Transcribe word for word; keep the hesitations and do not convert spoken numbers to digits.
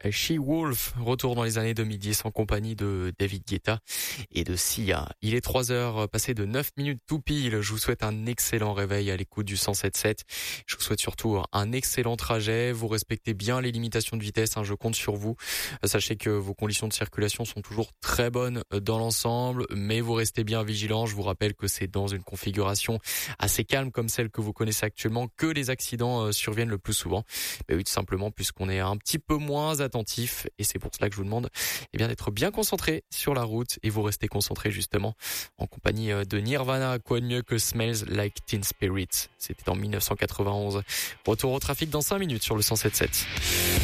She-Wolf, retour dans les années deux mille dix en compagnie de David Guetta et de Sia. Il est trois heures passées de neuf minutes tout pile. Je vous souhaite un excellent réveil à l'écoute du cent sept sept. Je vous souhaite surtout un excellent trajet. Vous respectez bien les limitations de vitesse, hein, je compte sur vous. Sachez que vos conditions de circulation sont toujours très bonnes dans l'ensemble, mais vous restez bien vigilants. Je vous rappelle que c'est dans une configuration assez calme comme celle que vous connaissez actuellement que les accidents surviennent le plus souvent. Ben oui, tout simplement puisqu'on est un petit peu moins attentif, et c'est pour cela que je vous demande eh bien d'être bien concentré sur la route, et vous restez concentré justement en compagnie de Nirvana. Quoi de mieux que Smells Like Teen Spirit, c'était en mille neuf cent quatre-vingt-onze. Retour au trafic dans cinq minutes sur le cent sept sept.